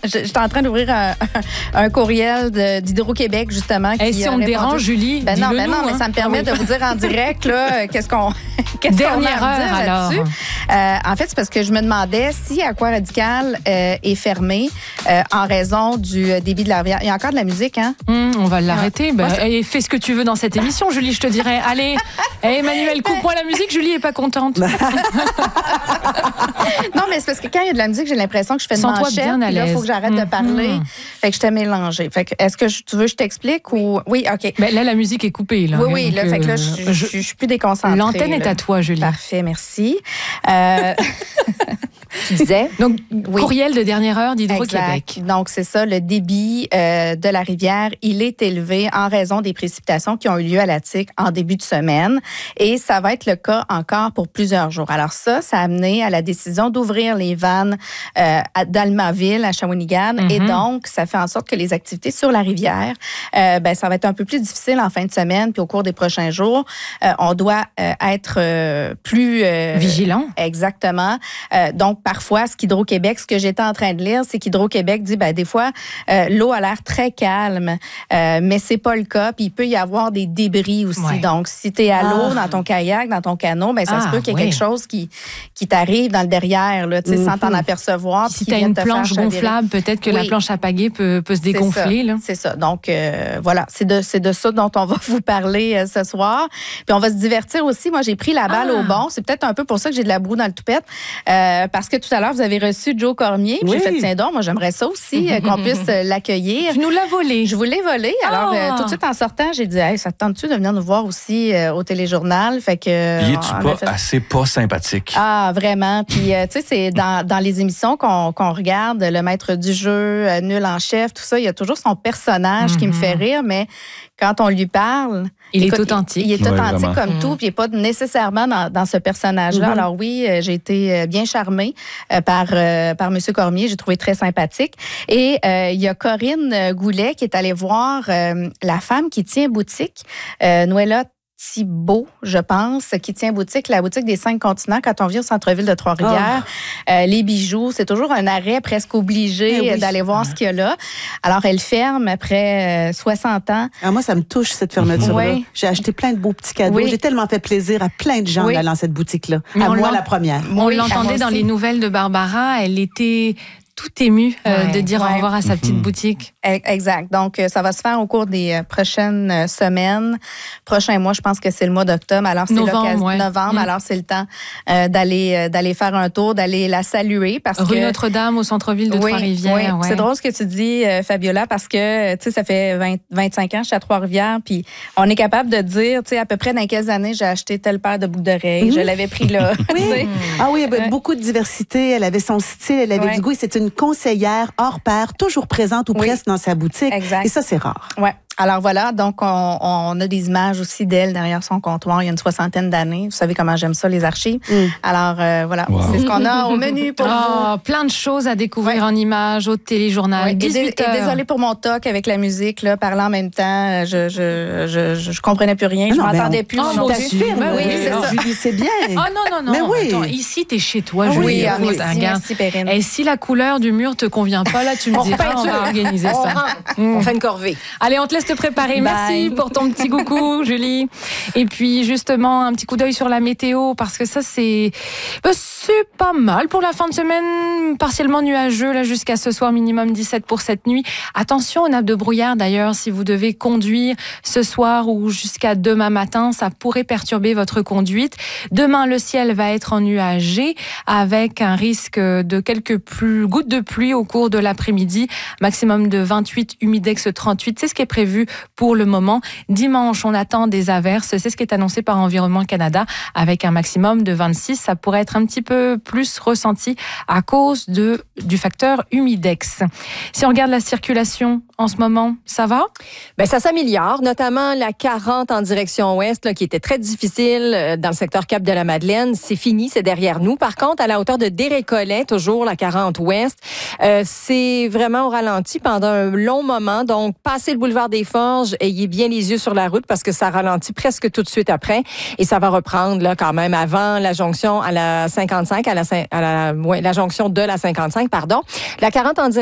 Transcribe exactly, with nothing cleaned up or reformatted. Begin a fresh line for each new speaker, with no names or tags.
J'étais en train d'ouvrir un, un courriel de, d'Hydro-Québec, justement.
Et si on te dérange, Julie,
ben non, ben non,
nous,
mais
hein.
ça me permet
ah oui.
de vous dire en direct, là, qu'est-ce qu'on, qu'est-ce
Dernière
qu'on a à
heure,
dire
alors.
là-dessus. Euh, en fait, c'est parce que je me demandais si Aqua Radical euh, est fermé euh, en raison du débit de la rivière. Il y a encore de la musique, hein?
Mmh, on va l'arrêter. Ben,
Moi,
et fais ce que tu veux dans cette émission, Julie, je te dirais. Allez, hey, Emmanuel, coupe-moi la musique. Julie est pas contente.
Non, mais c'est parce que quand il y a de la musique, j'ai l'impression que je fais de
Sens-toi
manchette.
bien à
Puis là, il
l'aise.
faut que j'arrête
Mmh.
de parler. Fait que je t'ai mélangé. Fait que, est-ce que je, tu veux que je t'explique ou... Oui, OK.
Ben, là, la musique est coupée. Là,
Oui, oui, là,
donc,
fait que là,
euh,
je, je, je suis plus déconcentrée.
L'antenne
là.
est à toi, Julie.
Parfait, merci. Euh...
Tu disais?
Donc,
Oui.
courriel de dernière heure d'Hydro-Québec.
Exact. Donc, c'est ça, le débit euh, de la rivière, il est élevé en raison des précipitations qui ont eu lieu à l'Attique en début de semaine. Et ça va être le cas encore pour plusieurs jours. Alors ça, ça a amené à la décision d'ouvrir les vannes euh, à d'Almaville, à Shawinigan.
Mm-hmm.
Et donc, ça fait en sorte que les activités sur la rivière, euh, ben, ça va être un peu plus difficile en fin de semaine. Puis au cours des prochains jours, euh, on doit euh, être euh, plus... Euh,
Vigilant.
Exactement. Euh, donc, parfois, ce qu'Hydro-Québec, ce que j'étais en train de lire, c'est qu'Hydro-Québec dit, ben des fois, euh, l'eau a l'air très calme, euh, mais c'est pas le cas. Puis il peut y avoir des débris aussi.
Ouais.
Donc, si tu es à l'eau,
Ah.
dans ton kayak, dans ton canot, ben ça
Ah,
se peut qu'il y ait
ouais.
quelque chose qui, qui t'arrive dans le derrière, là, tu sais, sans t'en apercevoir.
Si
puis
tu as
qui
une
vient te faire
planche
chavirer.
gonflable, peut-être que la
Oui.
planche à pagaie peut, peut se dégonfler.
C'est ça.
Là.
C'est ça. Donc, euh, voilà, c'est de, c'est de ça dont on va vous parler euh, ce soir. Puis on va se divertir aussi. Moi, j'ai pris la balle
Ah.
au bon. C'est peut-être un peu pour ça que j'ai de la boue dans le toupette. Euh, parce que tout à l'heure, vous avez reçu Joe Cormier. Puis
Oui.
j'ai fait, tiens donc, moi, j'aimerais ça aussi, euh, qu'on puisse euh, l'accueillir.
Tu nous l'as volé.
Je vous l'ai volé. Alors,
Ah.
euh, tout de suite en sortant, j'ai dit, hey, ça te tente-tu de venir nous voir aussi euh, au téléjournal? Fait que. euh,
Y es-tu
on a
pas
fait-
assez pas sympathique?
Ah, vraiment. Puis, euh, tu sais, c'est dans, dans les émissions qu'on qu'on regarde, le maître du jeu, euh, nul en chef, tout ça, il y a toujours son personnage qui me fait rire, mais quand on lui parle...
Il est
écoute,
authentique.
Il, il est
Ouais,
authentique
vraiment.
comme
Mm.
tout, puis il n'est pas nécessairement dans, dans ce personnage-là.
Mm-hmm.
Alors oui, euh, j'ai été euh, bien charmée euh, par, euh, par M. Cormier. J'ai trouvé très sympathique. Et euh, il y a Corinne euh, Goulet qui est allée voir euh, la femme qui tient boutique, euh, Noëlla Thibault, je pense, qui tient boutique, la boutique des cinq continents, quand on vient au centre-ville de Trois-Rivières. Euh, les bijoux, c'est toujours un arrêt presque obligé
Eh oui.
d'aller voir ce qu'il y a là. Alors, elle ferme après euh, soixante ans.
Ah, moi, ça me touche, cette fermeture-là.
Oui.
J'ai acheté plein de beaux petits cadeaux.
Oui.
J'ai tellement fait plaisir à plein de gens
Oui.
d'aller dans cette boutique-là.
Mais
À
on
moi,
l'en-
la première.
On
Oui, à
l'entendait
moi
dans
aussi.
les nouvelles de Barbara. Elle était tout émue euh,
Ouais,
de dire
ouais.
au revoir à sa petite boutique.
E- Exact. Donc, euh, ça va se faire au cours des euh, prochaines euh, semaines. Prochain mois, je pense que c'est le mois d'octobre. Alors, c'est
Novembre,
l'occasion-
ouais.
novembre.
Mm.
Alors, c'est le temps euh, d'aller euh, d'aller faire un tour, d'aller la saluer parce
Rue
que
Notre-Dame, au centre-ville de
oui,
Trois-Rivières.
oui.
ouais.
C'est drôle ce que tu dis, euh, Fabiola, parce que, tu sais, ça fait vingt, vingt-cinq ans que je suis à Trois-Rivières, puis on est capable de dire, tu sais, à peu près dans quelles années j'ai acheté telle paire de boucles d'oreilles, je l'avais pris là. tu sais.
Oui. Ah oui, il y avait beaucoup de diversité. Elle avait son style, elle avait
Ouais.
du goût. Et c'est une conseillère hors pair, toujours présente ou
Oui.
presque dans sa boutique.
Exact.
Et ça, c'est rare.
Ouais. Alors voilà, donc on, on a des images aussi d'elle derrière son comptoir il y a une soixantaine d'années. Vous savez comment j'aime ça, les archives.
Mm.
Alors euh, voilà,
Wow.
c'est ce qu'on a au menu pour
Oh, plein de choses à découvrir
Ouais.
en images, au téléjournal.
vous. Ouais, et, dé-
dix-huit
et
heures.
désolée pour mon toc avec la musique, là, parlant en même temps, je je, je, je, je comprenais plus rien,
Ah
je
non, mais
m'entendais
on-
plus.
Oh,
moi
moi
non
aussi.
plus.
T'affirmes,
Ben oui,
c'est
alors,
ça.
Julie, c'est bien.
Oh non, non, non.
Mais oui.
Attends, ici, t'es chez toi,
Ah
Julie.
Oui, ah,
Écoute,
merci,
regarde.
merci Perrine.
Et si la couleur du mur te convient pas, là, tu me
On
diras,
repeint
on va
ça.
organiser
On
ça.
rentre.
Mm.
fait une corvée.
Allez, on te laisse te préparer.
Bye.
Merci pour ton petit coucou, Julie. Et puis, justement, un petit coup d'œil sur la météo, parce que ça, c'est, ben, c'est pas mal pour la fin de semaine, partiellement nuageux, là, jusqu'à ce soir, minimum dix-sept pour cette nuit. Attention aux nappes de brouillard, d'ailleurs, si vous devez conduire ce soir ou jusqu'à demain matin, ça pourrait perturber votre conduite. Demain, le ciel va être ennuagé, avec un risque de quelques plus, gouttes de pluie au cours de l'après-midi, maximum de vingt-huit, humidex trente-huit. C'est ce qui est prévu pour le moment. Dimanche, on attend des averses. C'est ce qui est annoncé par Environnement Canada avec un maximum de vingt-six. Ça pourrait être un petit peu plus ressenti à cause de, du facteur humidex. Si on regarde la circulation en ce moment, ça va?
Ben, ça s'améliore, notamment la quarante en direction ouest, là, qui était très difficile euh, dans le secteur Cap de la Madeleine. C'est fini, c'est derrière nous. Par contre, à la hauteur de Desrécollets, toujours la quarante ouest, euh, c'est vraiment au ralenti pendant un long moment. Donc, passez le boulevard des Forges, ayez bien les yeux sur la route parce que ça ralentit presque tout de suite après. Et ça va reprendre là quand même avant la jonction à la cinquante-cinq, à la, à la, ouais, la jonction de la cinquante-cinq, pardon. La quarante en